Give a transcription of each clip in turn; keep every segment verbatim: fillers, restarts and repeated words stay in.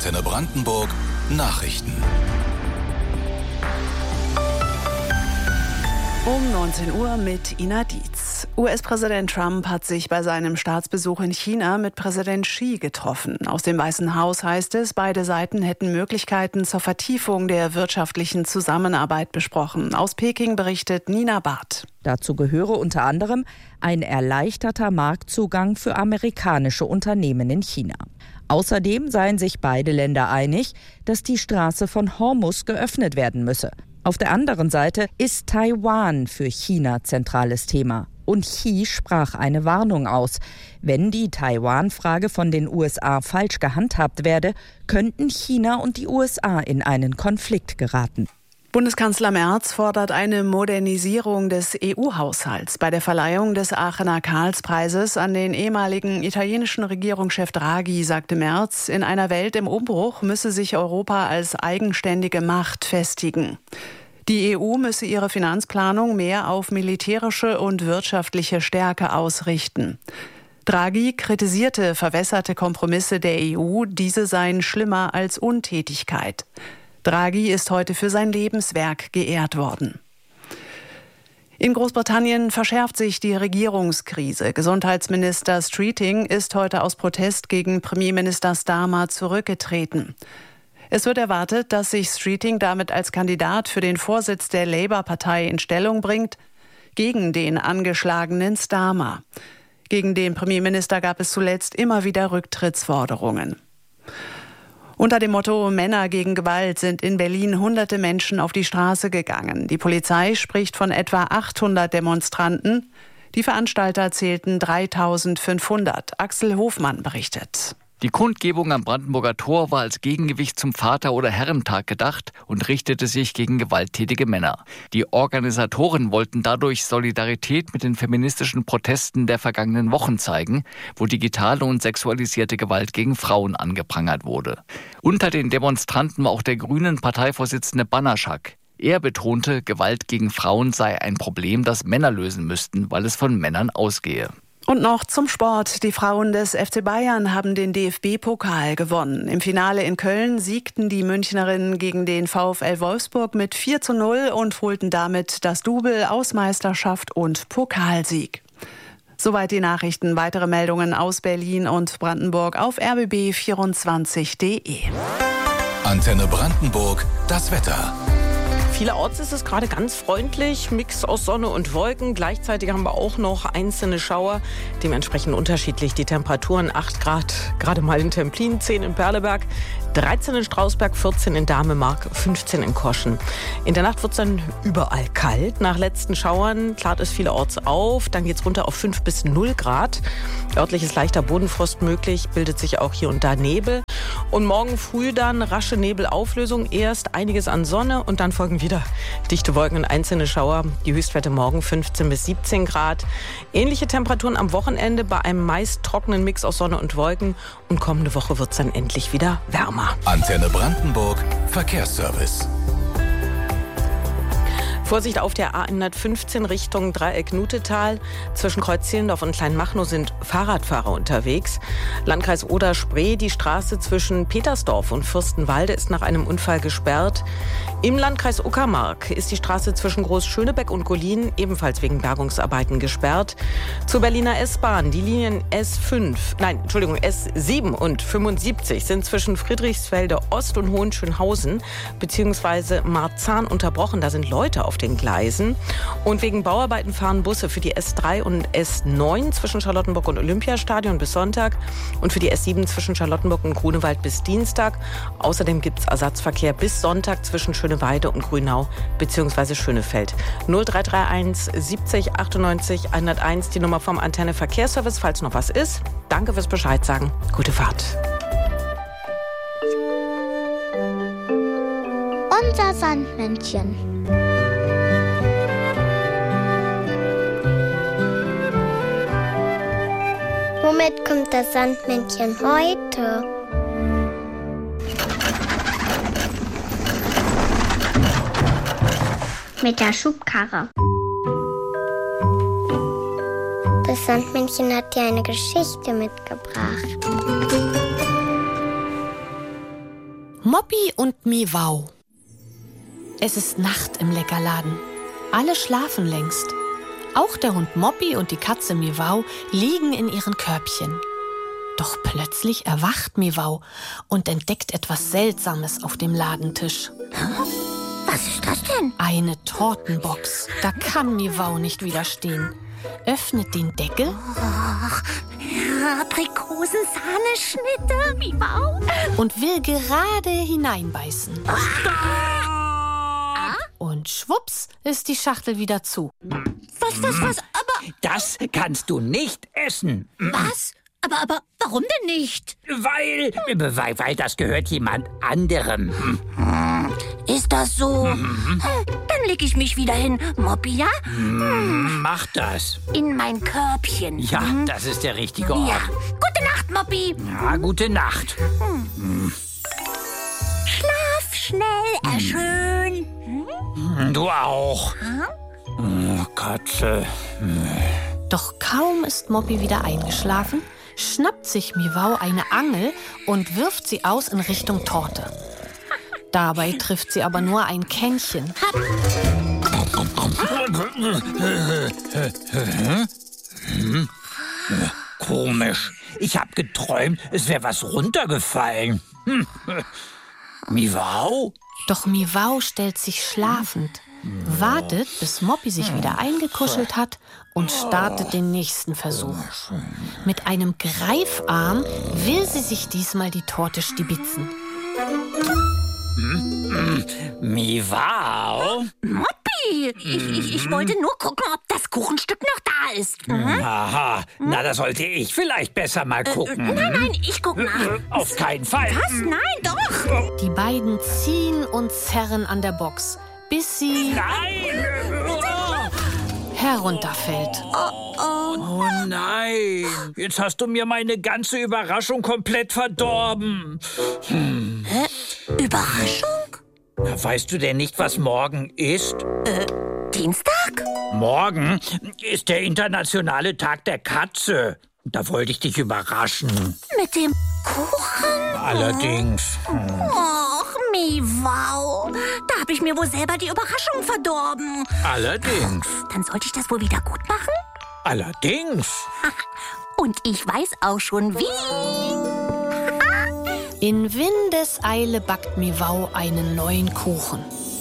Antenne Brandenburg Nachrichten. Um neunzehn Uhr mit Ina Dietz. U S-Präsident Trump hat sich bei seinem Staatsbesuch in China mit Präsident Xi getroffen. Aus dem Weißen Haus heißt es, beide Seiten hätten Möglichkeiten zur Vertiefung der wirtschaftlichen Zusammenarbeit besprochen. Aus Peking berichtet Nina Barth. Dazu gehöre unter anderem ein erleichterter Marktzugang für amerikanische Unternehmen in China. Außerdem seien sich beide Länder einig, dass die Straße von Hormuz geöffnet werden müsse. Auf der anderen Seite ist Taiwan für China zentrales Thema. Und Xi sprach eine Warnung aus. Wenn die Taiwan-Frage von den U S A falsch gehandhabt werde, könnten China und die U S A in einen Konflikt geraten. Bundeskanzler Merz fordert eine Modernisierung des E U-Haushalts. Bei der Verleihung des Aachener Karlspreises an den ehemaligen italienischen Regierungschef Draghi sagte Merz, in einer Welt im Umbruch müsse sich Europa als eigenständige Macht festigen. Die E U müsse ihre Finanzplanung mehr auf militärische und wirtschaftliche Stärke ausrichten. Draghi kritisierte verwässerte Kompromisse der E U, diese seien schlimmer als Untätigkeit. Draghi ist heute für sein Lebenswerk geehrt worden. In Großbritannien verschärft sich die Regierungskrise. Gesundheitsminister Streeting ist heute aus Protest gegen Premierminister Starmer zurückgetreten. Es wird erwartet, dass sich Streeting damit als Kandidat für den Vorsitz der Labour-Partei in Stellung bringt, gegen den angeschlagenen Starmer. Gegen den Premierminister gab es zuletzt immer wieder Rücktrittsforderungen. Unter dem Motto Männer gegen Gewalt sind in Berlin hunderte Menschen auf die Straße gegangen. Die Polizei spricht von etwa achthundert Demonstranten. Die Veranstalter zählten dreitausendfünfhundert. Axel Hofmann berichtet. Die Kundgebung am Brandenburger Tor war als Gegengewicht zum Vater- oder Herrentag gedacht und richtete sich gegen gewalttätige Männer. Die Organisatoren wollten dadurch Solidarität mit den feministischen Protesten der vergangenen Wochen zeigen, wo digitale und sexualisierte Gewalt gegen Frauen angeprangert wurde. Unter den Demonstranten war auch der grünen Parteivorsitzende Banaschak. Er betonte, Gewalt gegen Frauen sei ein Problem, das Männer lösen müssten, weil es von Männern ausgehe. Und noch zum Sport. Die Frauen des F C Bayern haben den D F B-Pokal gewonnen. Im Finale in Köln siegten die Münchnerinnen gegen den VfL Wolfsburg mit vier zu null und holten damit das Double aus Meisterschaft und Pokalsieg. Soweit die Nachrichten. Weitere Meldungen aus Berlin und Brandenburg auf r b b vierundzwanzig punkt d e. Antenne Brandenburg, das Wetter. Vielerorts ist es gerade ganz freundlich, Mix aus Sonne und Wolken. Gleichzeitig haben wir auch noch einzelne Schauer, dementsprechend unterschiedlich die Temperaturen. acht Grad gerade mal in Templin, zehn in Perleberg, dreizehn in Strausberg, vierzehn in Damemark, fünfzehn in Koschen. In der Nacht wird es dann überall kalt. Nach letzten Schauern klart es vielerorts auf. Dann geht es runter auf fünf bis null Grad. Örtlich ist leichter Bodenfrost möglich, bildet sich auch hier und da Nebel. Und morgen früh dann rasche Nebelauflösung. Erst einiges an Sonne und dann folgen wieder dichte Wolken und einzelne Schauer. Die Höchstwerte morgen fünfzehn bis siebzehn Grad. Ähnliche Temperaturen am Wochenende bei einem meist trockenen Mix aus Sonne und Wolken. Und kommende Woche wird es dann endlich wieder wärmer. Antenne Brandenburg, Verkehrsservice. Vorsicht auf der A hundertfünfzehn Richtung Dreieck-Nutetal. Zwischen Kreuz Zehlendorf und Kleinmachnow sind Fahrradfahrer unterwegs. Landkreis Oder-Spree, die Straße zwischen Petersdorf und Fürstenwalde ist nach einem Unfall gesperrt. Im Landkreis Uckermark ist die Straße zwischen Groß-Schönebeck und Golin ebenfalls wegen Bergungsarbeiten gesperrt. Zur Berliner S-Bahn, die Linien S fünf, nein, Entschuldigung, S sieben und fünfundsiebzig sind zwischen Friedrichsfelde Ost und Hohenschönhausen bzw. Marzahn unterbrochen. Da sind Leute auf den Gleisen. Und wegen Bauarbeiten fahren Busse für die S drei und S neun zwischen Charlottenburg und Olympiastadion bis Sonntag und für die S sieben zwischen Charlottenburg und Grunewald bis Dienstag. Außerdem gibt es Ersatzverkehr bis Sonntag zwischen Schöneweide und Grünau bzw. Schönefeld. null drei drei eins siebzig achtundneunzig hunderteins, die Nummer vom Antenne Verkehrsservice, falls noch was ist. Danke fürs Bescheid sagen. Gute Fahrt. Unser Sandmännchen. Womit kommt das Sandmännchen heute? Mit der Schubkarre. Das Sandmännchen hat dir eine Geschichte mitgebracht. Moppy und Miwau. Es ist Nacht im Leckerladen. Alle schlafen längst. Auch der Hund Moppy und die Katze Miwau liegen in ihren Körbchen. Doch plötzlich erwacht Miwau und entdeckt etwas Seltsames auf dem Ladentisch. Was ist das denn? Eine Tortenbox. Da kann Miwau nicht widerstehen. Öffnet den Deckel. Ach, Aprikosen-Sahneschnitte, Miwau. Und will gerade hineinbeißen. Ah. Und schwupps ist die Schachtel wieder zu. Was, was, was? Aber... Das kannst du nicht essen. Was? Aber, aber, warum denn nicht? Weil, weil, weil das gehört jemand anderem. Ist das so? Mhm. Dann leg ich mich wieder hin, Moppy, ja? Mhm, mach das. In mein Körbchen. Ja, mhm. das ist der richtige Ort. Ja. Gute Nacht, Moppy. Ja, gute Nacht. Mhm. Schlaf schnell, erschön. Mhm. Du auch. Mhm. Oh, Katze. Mhm. Doch kaum ist Moppy wieder eingeschlafen, schnappt sich Miwau eine Angel und wirft sie aus in Richtung Torte. Dabei trifft sie aber nur ein Kännchen. Hm? Komisch. Ich hab geträumt, es wäre was runtergefallen. Hm. Miwau? Doch Miwau stellt sich schlafend, wartet, bis Moppy sich wieder eingekuschelt hat und startet den nächsten Versuch. Mit einem Greifarm will sie sich diesmal die Torte stibitzen. Hm? Miwau? Moppy, ich, ich, ich wollte nur gucken, ob das Kuchenstück noch da ist. Mhm. Aha, na, da sollte ich vielleicht besser mal gucken. Äh, nein, nein, ich guck nach. Auf keinen Fall. Was? Nein, doch. Die beiden ziehen und zerren an der Box, bis sie Nein! herunterfällt. Oh, oh. Oh nein, jetzt hast du mir meine ganze Überraschung komplett verdorben. Hm. Hä? Überraschung? Na, weißt du denn nicht, was morgen ist? Äh, Dienstag? Morgen ist der internationale Tag der Katze. Da wollte ich dich überraschen. Mit dem Kuchen? Allerdings. Hm. Och, Miwau. Da habe ich mir wohl selber die Überraschung verdorben. Allerdings. Dann sollte ich das wohl wieder gut machen? Allerdings. Und ich weiß auch schon wie. In Windeseile backt Miwau einen neuen Kuchen.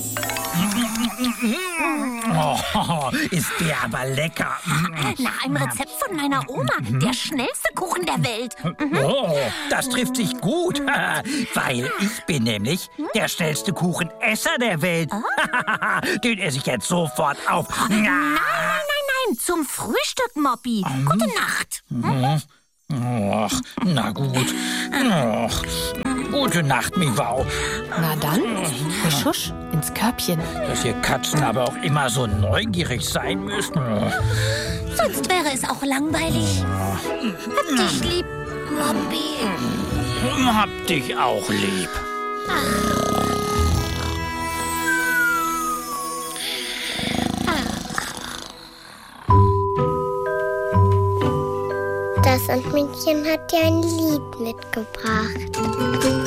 Oh, ist der aber lecker. Nach einem Rezept von meiner Oma. Der schnellste Kuchen der Welt. Mhm. Oh, das trifft sich gut. Weil ich bin nämlich der schnellste Kuchenesser der Welt. Den esse ich jetzt sofort auf. Nein, nein, nein, nein. Zum Frühstück, Moppy. Gute Nacht. Mhm. Och, na gut. Och, gute Nacht, Miwau. Na dann, husch ins Körbchen. Dass ihr Katzen aber auch immer so neugierig sein müssen. Sonst wäre es auch langweilig. Hab dich lieb, Moppy. Hab dich auch lieb. Das Sandmännchen hat dir ein Lied mitgebracht.